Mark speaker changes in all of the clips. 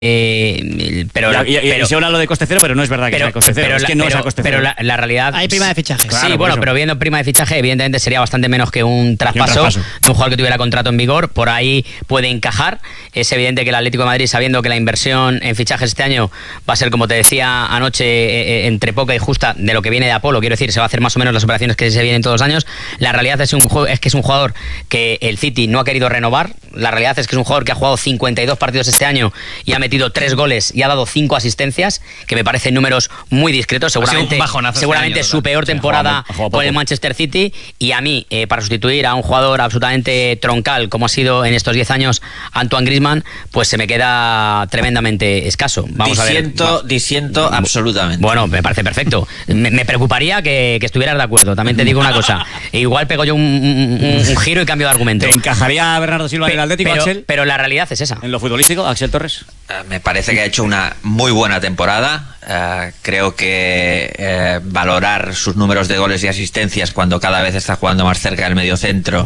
Speaker 1: pero se habla lo de coste cero, pero no es verdad que sea coste cero. Es que no es a coste cero.
Speaker 2: Pero la realidad...
Speaker 3: Hay prima de fichaje.
Speaker 2: Claro, sí, bueno, pero viendo prima de fichaje, evidentemente sería bastante menos que un traspaso de un jugador que tuviera contrato en vigor. Por ahí puede encajar. Es evidente que el Atlético de Madrid, sabiendo que la inversión en fichajes este año va a ser, como te decía anoche, entre poca y justa de lo que viene de Apolo, quiero decir, se va a hacer más o menos las operaciones que se vienen todos los años. La realidad es que es un jugador que el City no ha querido renovar. La realidad es que es un jugador que ha jugado 52 partidos este año y ha metido 3 goles y ha dado 5 asistencias, que me parecen números muy discretos. Seguramente su peor temporada con el Manchester City. Y a mí, para sustituir a un jugador absolutamente troncal como ha sido en estos 10 años Antoine Griezmann, pues se me queda tremendamente escaso.
Speaker 4: Disiento absolutamente.
Speaker 2: Bueno, me parece perfecto. Me preocuparía que estuvieras de acuerdo. También te digo una cosa. Igual pego yo un giro y cambio de argumento.
Speaker 1: ¿Te encajaría Bernardo Silva en el Atlético, Axel?
Speaker 2: Pero la realidad es esa.
Speaker 1: ¿En lo futbolístico, Axel Torres?
Speaker 4: Me parece que ha hecho una muy buena temporada. Creo que valorar sus números de goles y asistencias cuando cada vez está jugando más cerca del mediocentro.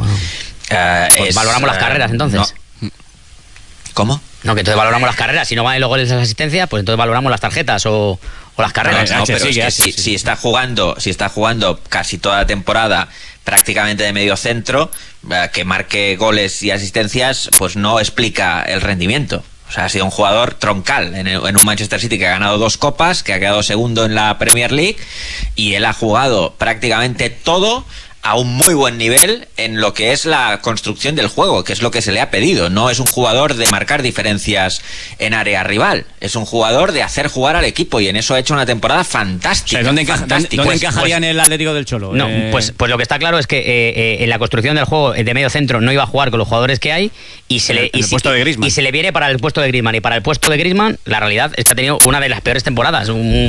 Speaker 2: Pues valoramos las carreras entonces.
Speaker 4: No. ¿Cómo?
Speaker 2: No, que entonces valoramos las carreras. Si no valen los goles y las asistencias, pues entonces valoramos las tarjetas o las carreras.
Speaker 4: No, pero es que si está jugando casi toda la temporada prácticamente de medio centro, que marque goles y asistencias, pues no explica el rendimiento. O sea, ha sido un jugador troncal en un Manchester City que ha ganado 2 copas, que ha quedado segundo en la Premier League, y él ha jugado prácticamente todo a un muy buen nivel en lo que es la construcción del juego, que es lo que se le ha pedido. No es un jugador de marcar diferencias en área rival, es un jugador de hacer jugar al equipo, y en eso ha hecho una temporada fantástica.
Speaker 1: O sea, ¿dónde encajaría en el Atlético del Cholo?
Speaker 2: No, pues lo que está claro es que en la construcción del juego de medio centro no iba a jugar con los jugadores que hay, y se le viene para el puesto de Griezmann. Y para el puesto de Griezmann, la realidad es que ha tenido una de las peores temporadas.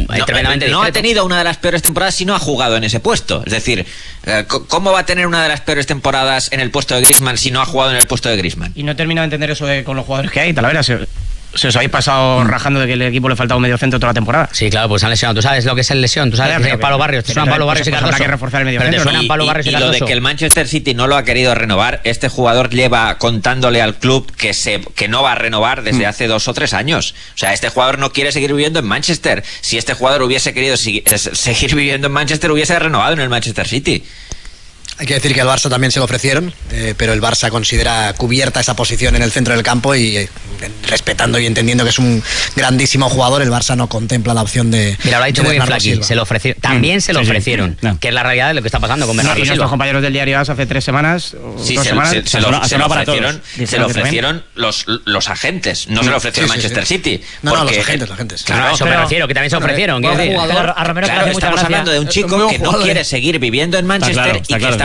Speaker 4: No ha tenido una de las peores temporadas si no ha jugado en ese puesto. Es decir, ¿cómo va a tener una de las peores temporadas en el puesto de Griezmann si no ha jugado en el puesto de Griezmann?
Speaker 3: Y no he terminado de entender eso con los jugadores que hay, Talavera. Se os habéis pasado rajando de que el equipo le faltaba un medio centro toda la temporada.
Speaker 2: Sí, claro, pues han lesionado. ¿Tú sabes lo que es el lesión? ¿Tú sabes que es Pablo Barrios? ¿Te suenan Pablo Barrios y Cardoso?
Speaker 3: Habrá que reforzar el medio centro.
Speaker 4: Y lo de que el Manchester City no lo ha querido renovar, este jugador lleva contándole al club que no va a renovar desde hace 2 o 3 años. O sea, este jugador no quiere seguir viviendo en Manchester. Si este jugador hubiese querido seguir viviendo en Manchester, hubiese renovado en el Manchester City.
Speaker 5: Hay que decir que al Barça también se lo ofrecieron, pero el Barça considera cubierta esa posición en el centro del campo y respetando y entendiendo que es un grandísimo jugador, el Barça no contempla la opción de...
Speaker 2: Mira, lo ha dicho muy bien Flaky, se lo ofrecieron. También se lo ofrecieron, que es la realidad de lo que está pasando con Bernardo Silva.
Speaker 3: Y nuestros compañeros del diario AS hace 3 semanas,
Speaker 4: se lo ofrecieron los agentes, no se lo ofreció el Manchester City.
Speaker 5: No, los agentes.
Speaker 2: Claro, eso me refiero, que también se ofrecieron.
Speaker 4: A Romero, estamos hablando de un chico que no quiere seguir viviendo en Manchester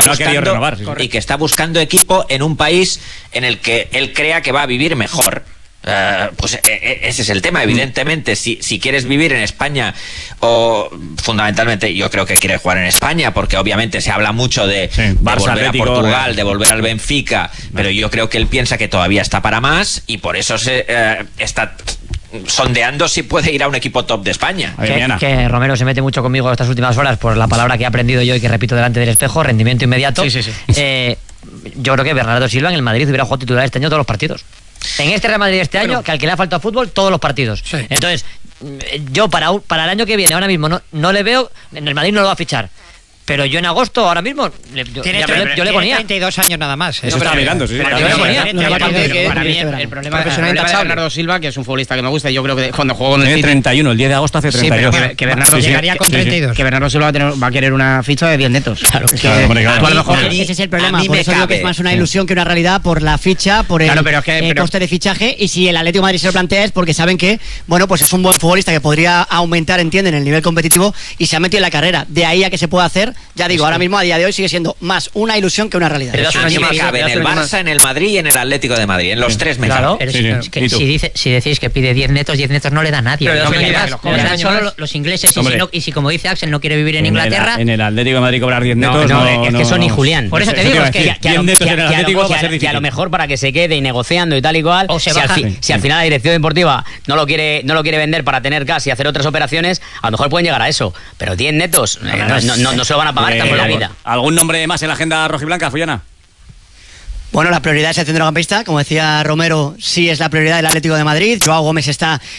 Speaker 4: y que está buscando equipo en un país en el que él crea que va a vivir mejor. Pues ese es el tema. Evidentemente, si quieres vivir en España, o fundamentalmente yo creo que quiere jugar en España, porque obviamente se habla mucho de volver a Portugal, de volver al Benfica, pero yo creo que él piensa que todavía está para más, y por eso está sondeando si puede ir a un equipo top de España.
Speaker 6: Que Romero se mete mucho conmigo estas últimas horas por la palabra que he aprendido yo y que repito delante del espejo: rendimiento inmediato. Yo creo que Bernardo Silva en el Madrid hubiera jugado titular este año todos los partidos. En este Real Madrid este año, que al que le ha faltado fútbol, todos los partidos. Entonces, yo para el año que viene, ahora mismo, no le veo. En el Madrid no lo va a fichar. Pero yo en agosto, ahora mismo, yo le ponía.
Speaker 3: 32 años nada más.
Speaker 1: Eso está mirando, sí.
Speaker 3: Para mí, el problema de Bernardo Silva, que es un futbolista que me gusta, y yo creo que cuando juego con el City...
Speaker 1: 31, el 10 de agosto hace 32.
Speaker 3: Sí, que Bernardo llegaría con 32. Que Bernardo Silva va a querer una ficha de 10 netos.
Speaker 6: Claro. Ese es el problema. Por eso digo que es más una ilusión que una realidad, por la ficha, por el coste de fichaje. Y si el Atlético de Madrid se lo plantea es porque saben que, bueno, pues es un buen futbolista que podría aumentar, entienden, el nivel competitivo, y se ha metido en la carrera. De ahí a que se pueda hacer. Ya digo, ahora mismo a día de hoy sigue siendo más una ilusión que una realidad.
Speaker 4: Pero a mí me cabe en el Barça, en el Madrid y en el Atlético de Madrid. En los 3 me cabe.
Speaker 6: Si decís que pide 10 netos no le da a nadie. Le dan solo los ingleses. Y si, como dice Axel, no quiere vivir en Inglaterra...
Speaker 1: En el Atlético de Madrid cobrar 10 netos...
Speaker 2: Es que son ni Julián.
Speaker 6: Por eso te digo, es
Speaker 2: que a lo mejor para que se quede y negociando y tal y cual, si al final la dirección deportiva no lo quiere vender para tener gas y hacer otras operaciones, a lo mejor pueden llegar a eso. Pero 10 netos no se lo van a pagar por la vida.
Speaker 1: ¿Algún nombre más en la agenda rojiblanca, Fullana?
Speaker 3: Bueno, la prioridad es el centrocampista. Como decía Romero, sí es la prioridad del Atlético de Madrid. Joao Gómez está